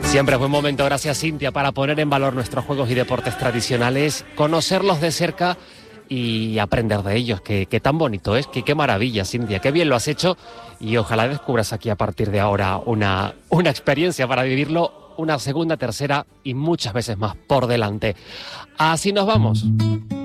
Siempre es buen momento, gracias Cintia, para poner en valor nuestros juegos y deportes tradicionales, conocerlos de cerca y aprender de ellos. Qué tan bonito es, qué maravilla, Cintia, qué bien lo has hecho y ojalá descubras aquí a partir de ahora una experiencia para vivirlo una segunda, tercera y muchas veces más por delante. Así nos vamos.